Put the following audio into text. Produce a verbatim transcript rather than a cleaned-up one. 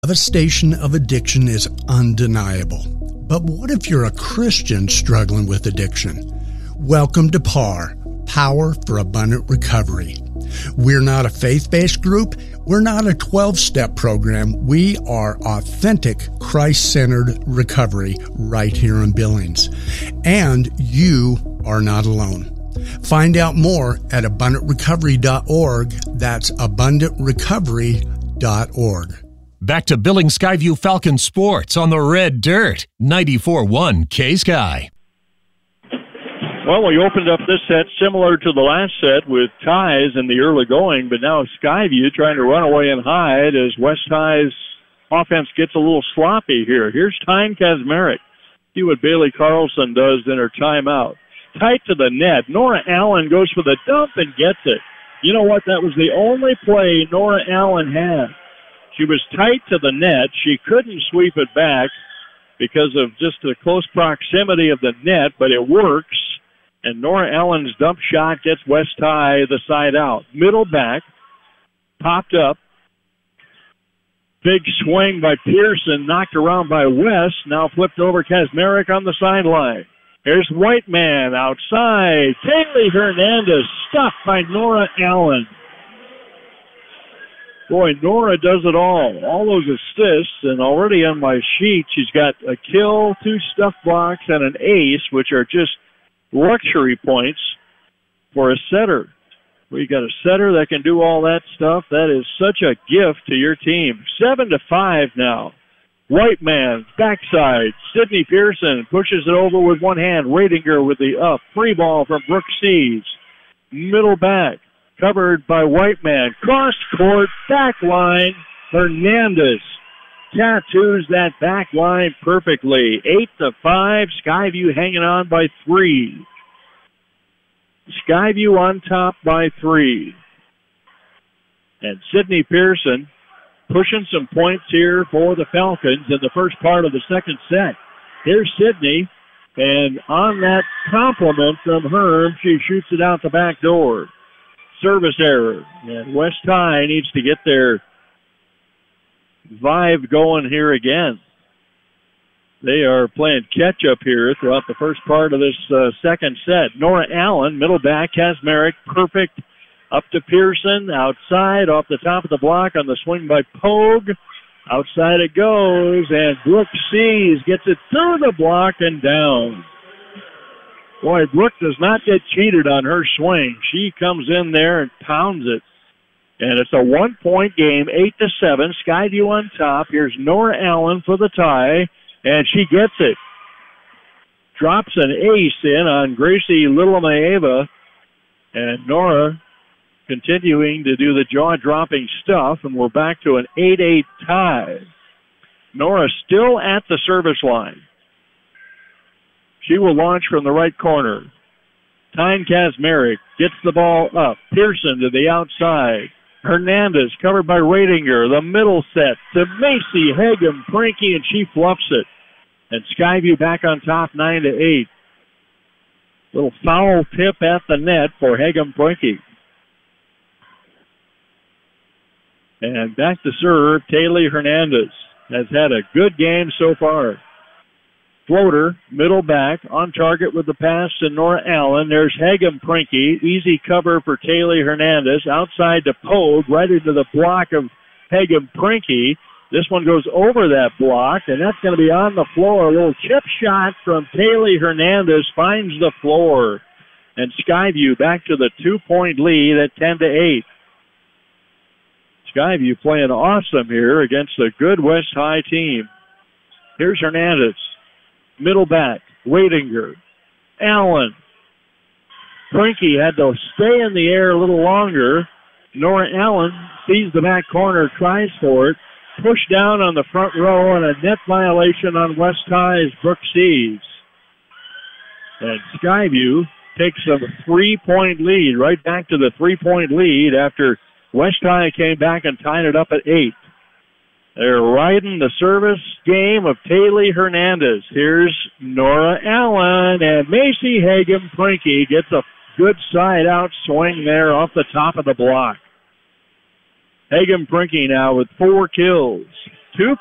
Devastation of addiction is undeniable. But what if you're a Christian struggling with addiction? Welcome to P A R, Power for Abundant Recovery. We're not a faith-based group. We're not a twelve-step program. We are authentic, Christ-centered recovery right here in Billings. And you are not alone. Find out more at abundant recovery dot org. That's abundant recovery dot org. Back to Billings Skyview Falcon Sports on the Red Dirt, ninety-four one K-Sky. Well, we opened up this set similar to the last set with ties in the early going, but now Skyview trying to run away and hide as West High's offense gets a little sloppy here. Here's Tyne Kazmarek. See what Bailey Carlson does in her timeout. Tight to the net. Nora Allen goes for the dump and gets it. You know what? That was the only play Nora Allen had. She was tight to the net. She couldn't sweep it back because of just the close proximity of the net, but it works. And Nora Allen's dump shot gets West High the side out. Middle back, popped up. Big swing by Pearson, knocked around by West. Now flipped over Kazmarek on the sideline. Here's Whiteman outside. Kaylee Hernandez stuffed by Nora Allen. Boy, Nora does it all. All those assists, and already on my sheet, she's got a kill, two stuff blocks, and an ace, which are just luxury points for a setter. We got a setter that can do all that stuff. That is such a gift to your team. Seven to five now. Whiteman, backside. Sydney Pearson pushes it over with one hand. Radinger with the up. Free ball from Brooke Sees. Middle back. Covered by Whiteman. Cross court, back line. Hernandez tattoos that back line perfectly. Eight to five. Skyview hanging on by three. Skyview on top by three. And Sydney Pearson pushing some points here for the Falcons in the first part of the second set. Here's Sydney, and on that compliment from Herm, she shoots it out the back door. Service error, and West High needs to get their vibe going here again. They are playing catch-up here throughout the first part of this uh, second set. Nora Allen, middle back, Kazmarek, perfect. Up to Pearson, outside, off the top of the block on the swing by Pogue. Outside it goes, and Brooke Sees gets it through the block and down. Boy, Brooke does not get cheated on her swing. She comes in there and pounds it. And it's a one-point game, eight to seven. Skyview on top. Here's Nora Allen for the tie, and she gets it. Drops an ace in on Gracie Little-Maeva, and Nora continuing to do the jaw-dropping stuff, and we're back to an eight eight tie. Nora still at the service line. She will launch from the right corner. Tyne Kazmarek gets the ball up. Pearson to the outside. Hernandez covered by Radinger. The middle set to Macy Hagem Prinky, and she fluffs it. And Skyview back on top, nine to eight. Little foul tip at the net for Hagem Prinky. And back to serve, Kaylee Hernandez has had a good game so far. Floater, middle back, on target with the pass to Nora Allen. There's Hagem Prinky. Easy cover for Kaylee Hernandez. Outside to Pogue, right into the block of Hagem Prinky. This one goes over that block, and that's going to be on the floor. A little chip shot from Kaylee Hernandez finds the floor. And Skyview back to the two-point lead at ten to eight. Skyview playing awesome here against a good West High team. Here's Hernandez. Middle back, Radinger, Allen. Prinky had to stay in the air a little longer. Nora Allen sees the back corner, tries for it. Push down on the front row, and a net violation on West High's Brooke Sees. And Skyview takes a three-point lead, right back to the three-point lead after West High came back and tied it up at eight. They're riding the service game of Kaylee Hernandez. Here's Nora Allen, and Macy Hagem Prinky gets a good side-out swing there off the top of the block. Hagem Prinky now with four kills. two